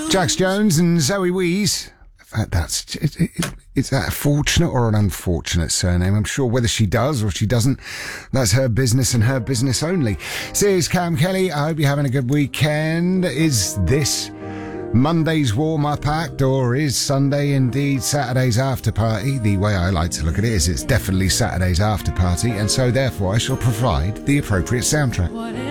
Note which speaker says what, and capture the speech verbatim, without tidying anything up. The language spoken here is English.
Speaker 1: Jax Jones and Zoe Wees. That, that's it, it, is that a fortunate or an unfortunate surname? I'm sure whether she does or she doesn't, that's her business and her business only. So here's Cam Kelly. I hope you're having a good weekend. Is this Monday's warm-up act, or is Sunday indeed Saturday's after party? The way I like to look at it is it's definitely Saturday's after party, and so therefore I shall provide the appropriate soundtrack.